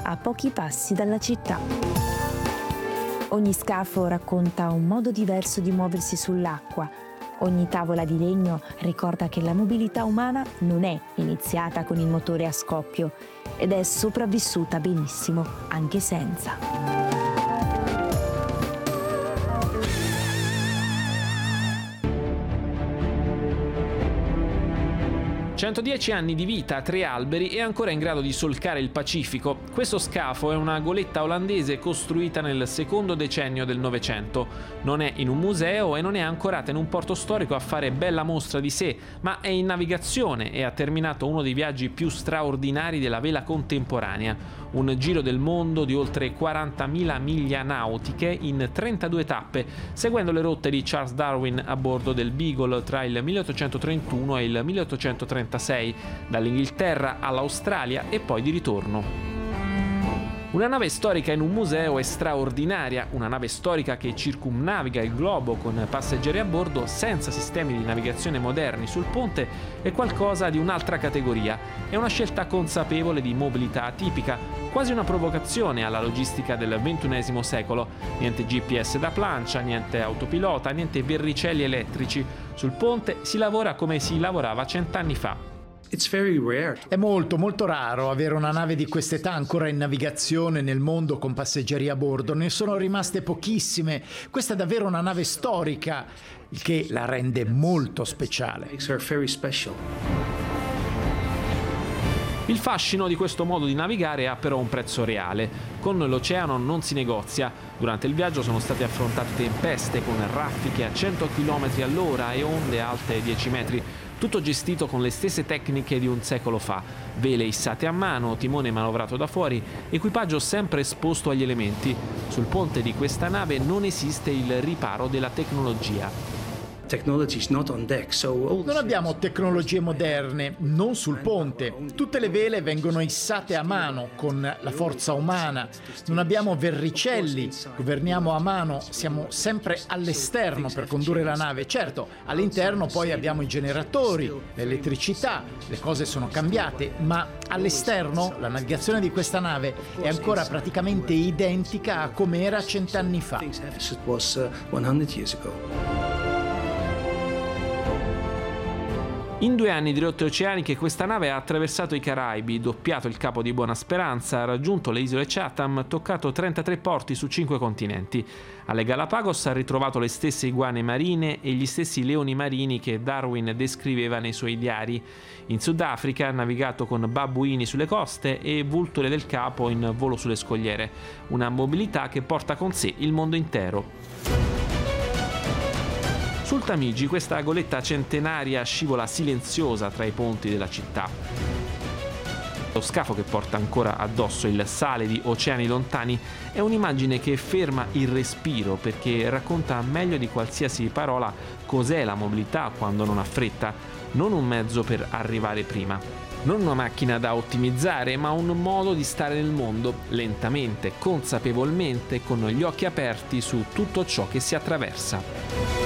a pochi passi dalla città. Ogni scafo racconta un modo diverso di muoversi sull'acqua. Ogni tavola di legno ricorda che la mobilità umana non è iniziata con il motore a scoppio ed è sopravvissuta benissimo anche senza. 110 anni di vita a 3 alberi e ancora in grado di solcare il Pacifico. Questo scafo è una goletta olandese costruita nel secondo decennio del Novecento. Non è in un museo e non è ancorata in un porto storico a fare bella mostra di sé, ma è in navigazione e ha terminato uno dei viaggi più straordinari della vela contemporanea. Un giro del mondo di oltre 40.000 miglia nautiche in 32 tappe, seguendo le rotte di Charles Darwin a bordo del Beagle tra il 1831 e il 1836, dall'Inghilterra all'Australia e poi di ritorno. Una nave storica in un museo è straordinaria, una nave storica che circumnaviga il globo con passeggeri a bordo senza sistemi di navigazione moderni sul ponte è qualcosa di un'altra categoria. È una scelta consapevole di mobilità atipica, quasi una provocazione alla logistica del XXI secolo. Niente GPS da plancia, niente autopilota, niente verricelli elettrici. Sul ponte si lavora come si lavorava 100 anni fa. È molto raro avere una nave di quest'età ancora in navigazione nel mondo con passeggeri a bordo. Ne sono rimaste pochissime. Questa è davvero una nave storica, il che la rende molto speciale. Il fascino di questo modo di navigare ha però un prezzo reale. Con l'oceano non si negozia. Durante il viaggio sono state affrontate tempeste con raffiche a 100 km all'ora e onde alte 10 metri. Tutto gestito con le stesse tecniche di un secolo fa. Vele issate a mano, timone manovrato da fuori, equipaggio sempre esposto agli elementi. Sul ponte di questa nave non esiste il riparo della tecnologia. Non abbiamo tecnologie moderne, non sul ponte. Tutte le vele vengono issate a mano con la forza umana. Non abbiamo verricelli, governiamo a mano, siamo sempre all'esterno per condurre la nave. Certo, all'interno poi abbiamo i generatori, l'elettricità, le cose sono cambiate, ma all'esterno la navigazione di questa nave è ancora praticamente identica a come era 100 anni fa. In 2 anni di rotte oceaniche questa nave ha attraversato i Caraibi, doppiato il Capo di Buona Speranza, raggiunto le isole Chatham, toccato 33 porti su 5 continenti. Alle Galapagos ha ritrovato le stesse iguane marine e gli stessi leoni marini che Darwin descriveva nei suoi diari. In Sudafrica ha navigato con babbuini sulle coste e vulture del capo in volo sulle scogliere. Una mobilità che porta con sé il mondo intero. Sul Tamigi questa goletta centenaria scivola silenziosa tra i ponti della città. Lo scafo che porta ancora addosso il sale di oceani lontani è un'immagine che ferma il respiro perché racconta meglio di qualsiasi parola cos'è la mobilità quando non ha fretta, non un mezzo per arrivare prima. Non una macchina da ottimizzare, ma un modo di stare nel mondo, lentamente, consapevolmente, con gli occhi aperti su tutto ciò che si attraversa.